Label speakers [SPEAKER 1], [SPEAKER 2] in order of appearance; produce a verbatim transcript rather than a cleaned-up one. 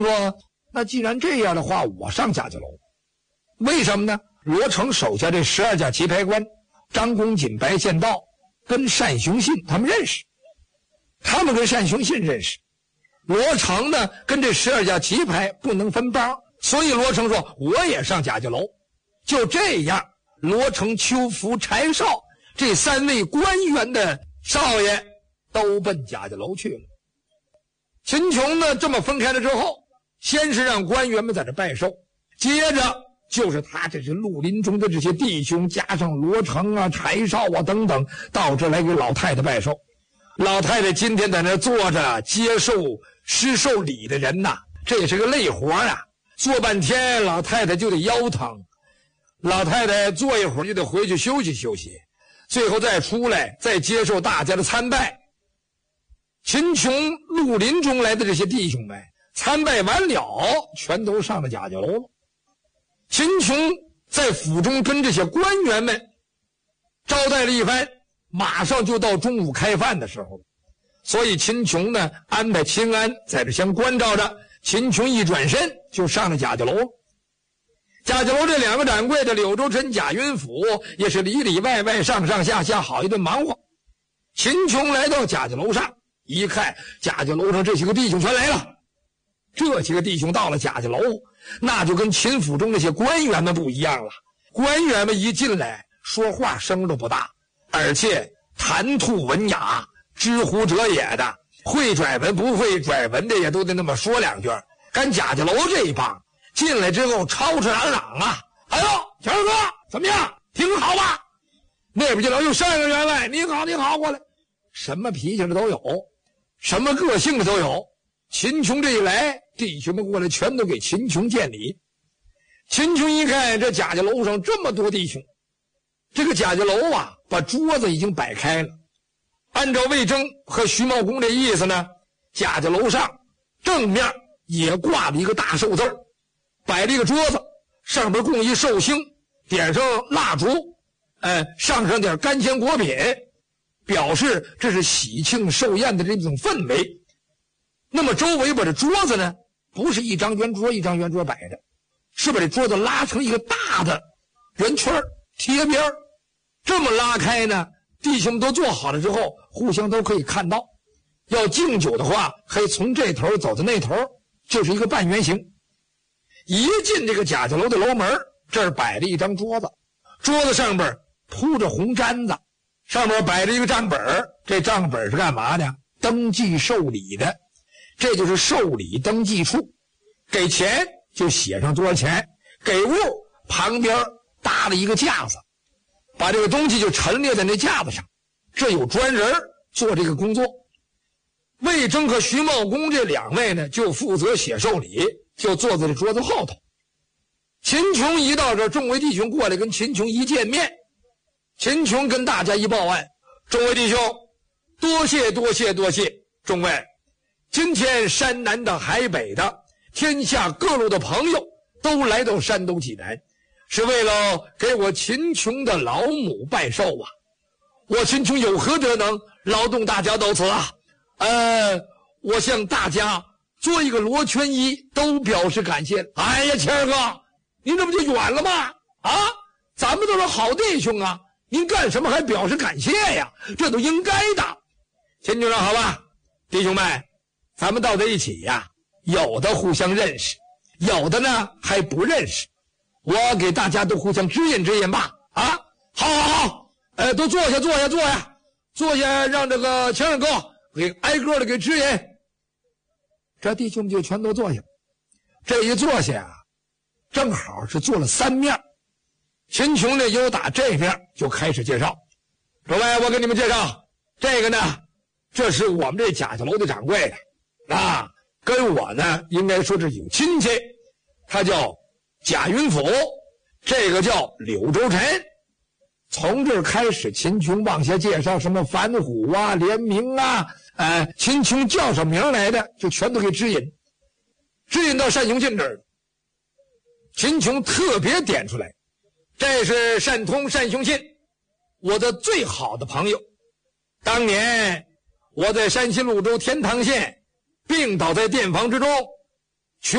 [SPEAKER 1] 说那既然这样的话，我上贾家楼。为什么呢？罗成手下这十二家棋牌官张公瑾、白剑道跟单雄信他们认识，他们跟单雄信认识。罗成呢跟这十二家棋牌不能分帮，所以罗成说我也上贾家楼。就这样，罗成、邱福、柴少这三位官员的少爷都奔贾家楼去了。秦琼呢这么分开了之后，先是让官员们在这拜寿，接着就是他这是绿林中的这些弟兄，加上罗成啊、柴少啊等等，到这来给老太太拜寿。老太太今天在那坐着接受施寿礼的人呐，这也是个累活啊，坐半天老太太就得腰疼，老太太坐一会儿就得回去休息休息，最后再出来再接受大家的参拜。秦琼绿林中来的这些弟兄们参拜完了，全都上了贾家楼了。秦琼在府中跟这些官员们招待了一番，马上就到中午开饭的时候了。所以秦琼呢安排秦安在这先关照着，秦琼一转身就上了贾家楼了。贾家楼这两个掌柜的柳州城、贾云甫也是里里外外上上下下好一顿忙活。秦琼来到贾家楼上一看，贾家楼上这些个弟兄全来了。这几个弟兄到了贾家楼，那就跟秦府中那些官员们不一样了。官员们一进来说话声都不大，而且谈吐文雅，知乎者也的，会拽文不会拽文的也都得那么说两句。跟贾家楼这一帮进来之后吵吵嚷嚷啊，哎呦强哥怎么样，挺好吧？那边进来又上一个员外，你好你好，过来。什么脾气的都有，什么个性的都有。秦琼这一来，弟兄们过来全都给秦琼见礼。秦琼一看这贾家楼上这么多弟兄，这个贾家楼啊把桌子已经摆开了。按照魏征和徐茂公这意思呢，贾家楼上正面也挂了一个大寿字，摆了一个桌子，上边供一寿星，点上蜡烛，呃，上上点干鲜果品，表示这是喜庆寿宴的这种氛围。那么周围把这桌子呢，不是一张圆桌一张圆桌摆着，是把这桌子拉成一个大的圆圈贴边，这么拉开呢，弟兄们都坐好了之后，互相都可以看到。要敬酒的话，可以从这头走到那头，就是一个半圆形。一进这个贾家楼的楼门，这儿摆了一张桌子，桌子上边铺着红毡子，上面摆着一个账本，这账本是干嘛的？登记寿礼的。这就是寿礼登记处，给钱就写上多少钱，给物旁边搭了一个架子，把这个东西就陈列在那架子上，这有专人做这个工作。魏征和徐茂公这两位呢，就负责写寿礼，就坐在这桌子后头。秦琼一到这儿，众位弟兄过来跟秦琼一见面，秦琼跟大家一报案，众位弟兄多谢多谢多谢，众位今天山南的海北的天下各路的朋友都来到山东济南，是为了给我秦琼的老母拜寿啊！我秦琼有何德能劳动大家到此啊？呃，我向大家做一个罗圈衣，都表示感谢。哎呀，谦儿哥，您这不就远了吗？啊，咱们都是好弟兄啊，您干什么还表示感谢呀？这都应该的。秦局长，好吧，弟兄们。咱们到在一起呀，有的互相认识，有的呢还不认识，我给大家都互相指引指引吧。啊，好好好，呃，都坐下坐下坐下坐下，让这个强哥给挨个的给指引。这弟兄们就全都坐下，这一坐下啊，正好是坐了三面。秦琼呢由打这面就开始介绍，各位，我给你们介绍，这个呢，这是我们这贾家楼的掌柜的。啊，跟我呢应该说是有亲戚，他叫贾云甫，这个叫柳州臣。从这儿开始，秦琼往下介绍什么樊虎啊、连明啊，呃，秦琼叫上名来的就全都给指引，指引到单雄信这儿。秦琼特别点出来，这是单通单雄信，我的最好的朋友。当年我在山西潞州天堂县病倒在店房之中，